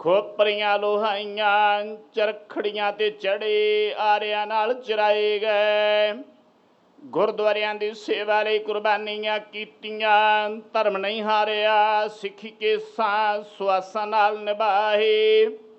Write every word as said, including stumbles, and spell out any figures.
ਖੋਪਰੀਆਂ ਲੋਹਾਈਆਂ ਚਰਖੜੀਆਂ ਤੇ ਚੜੇ ਆਰਿਆਂ ਨਾਲ ਚਰਾਏ ਗਏ। ਗੁਰਦੁਆਰਿਆਂ ਦੀ ਸੇਵਾ ਲਈ ਕੁਰਬਾਨੀਆਂ ਕੀਤੀਆਂ, ਧਰਮ ਨਹੀਂ ਹਾਰਿਆ, ਸਿੱਖੀ ਕੇਸਾਂ ਸੁਆਸਾਂ ਨਾਲ ਨਿਭਾਏ।